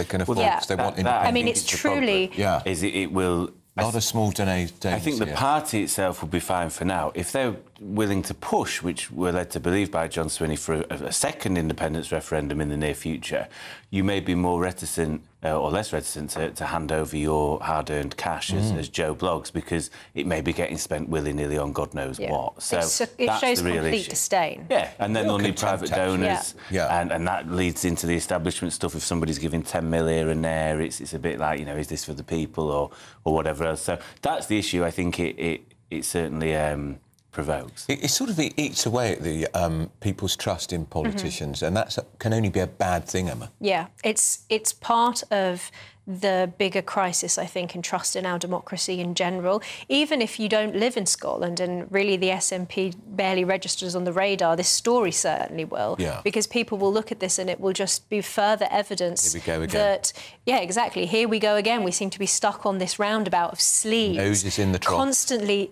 they can afford because they want independence. I mean, it's truly... It will... A lot of small donations. I think the party itself will be fine for now. If they're willing to push, which we're led to believe by John Swinney, for a second independence referendum in the near future, you may be more reticent or less reticent to hand over your hard-earned cash as Joe blogs, because it may be getting spent willy-nilly on God knows what. So it shows complete disdain. Yeah, and then they'll need private donors, Yeah. and that leads into the establishment stuff. If somebody's giving 10 mil here and there, it's a bit like, you know, is this for the people or whatever else? So that's the issue. I think it certainly provokes. It sort of eats away at the people's trust in politicians, and that can only be a bad thing, Emma. Yeah, it's part of the bigger crisis, I think, in trust in our democracy in general. Even if you don't live in Scotland, and really the SNP barely registers on the radar, this story certainly will, because people will look at this and it will just be further evidence that, exactly, here we go again. We seem to be stuck on this roundabout of sleeves. Noses in the trough. Constantly,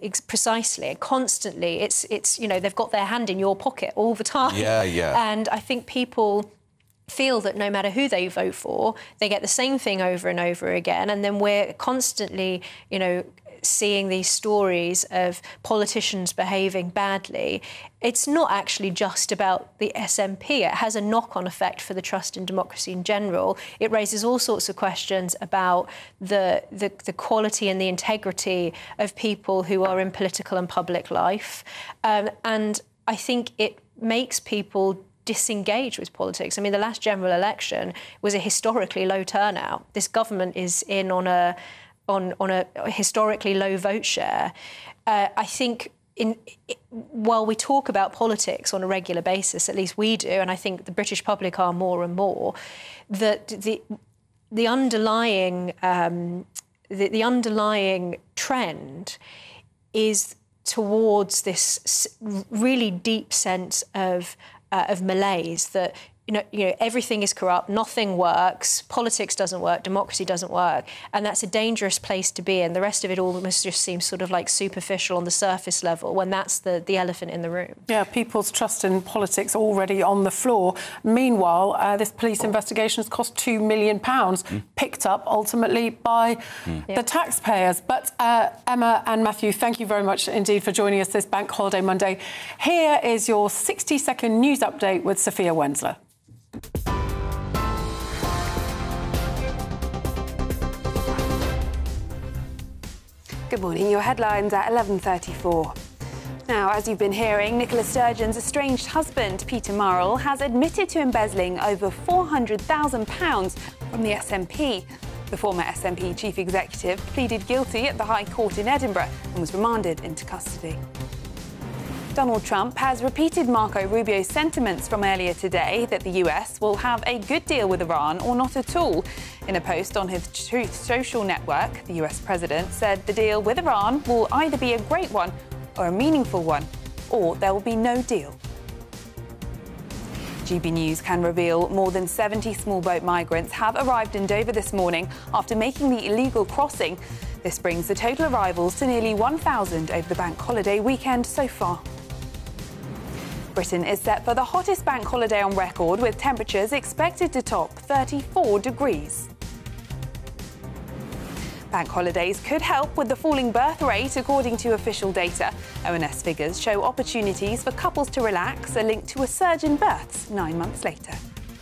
constantly. It's you know, they've got their hand in your pocket all the time. And I think people feel that no matter who they vote for, they get the same thing over and over again, and then we're constantly, you know, seeing these stories of politicians behaving badly. It's not actually just about the SNP. It has a knock-on effect for the trust in democracy in general. It raises all sorts of questions about the quality and the integrity of people who are in political and public life. And I think it makes people disengage with politics. I mean, the last general election was a historically low turnout. This government is in on a historically low vote share. I think while we talk about politics on a regular basis, at least we do, and I think the British public are more and more, that the underlying the underlying trend is towards this really deep sense of malaise, that you know everything is corrupt, nothing works, politics doesn't work, democracy doesn't work, and that's a dangerous place to be in. The rest of it almost just seems sort of like superficial on the surface level, when that's the elephant in the room. Yeah, people's trust in politics already on the floor. Meanwhile, this police investigation has cost £2 million, picked up ultimately by the taxpayers. But Emma and Matthew, thank you very much indeed for joining us this Bank Holiday Monday. Here is your 60-second news update with Sophia Wensler. Good morning. Your headlines at 11:34. Now, as you've been hearing, Nicola Sturgeon's estranged husband, Peter Murrell, has admitted to embezzling over £400,000 from the SNP. The former SNP chief executive pleaded guilty at the High Court in Edinburgh and was remanded into custody. Donald Trump has repeated Marco Rubio's sentiments from earlier today that the US will have a good deal with Iran or not at all. In a post on his Truth social network, the US president said the deal with Iran will either be a great one or a meaningful one, or there will be no deal. GB News can reveal more than 70 small boat migrants have arrived in Dover this morning after making the illegal crossing. This brings the total arrivals to nearly 1,000 over the bank holiday weekend so far. Britain is set for the hottest bank holiday on record, with temperatures expected to top 34 degrees. Bank holidays could help with the falling birth rate, according to official data. ONS figures show opportunities for couples to relax are linked to a surge in births 9 months later.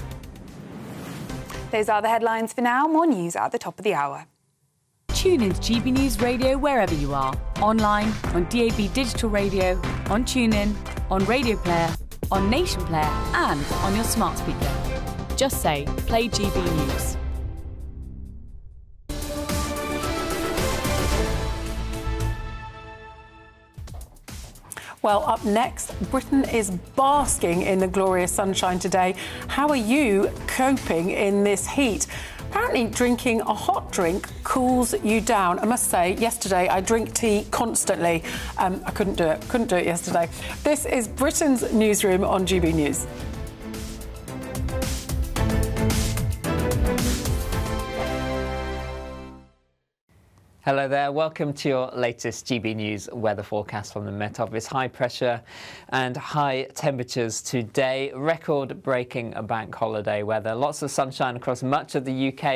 Those are the headlines for now. More news at the top of the hour. Tune in to GB News Radio wherever you are. Online, on DAB Digital Radio, on TuneIn, on Radio Player, on Nation Player and on your smart speaker. Just say, play GB News. Well, up next, Britain is basking in the glorious sunshine today. How are you coping in this heat? Apparently, drinking a hot drink cools you down. I must say, yesterday I drink tea constantly. I couldn't do it yesterday. This is Britain's newsroom on GB News. Hello there, welcome to your latest GB News weather forecast from the Met Office. High pressure and high temperatures today, record-breaking bank holiday weather. Lots of sunshine across much of the UK.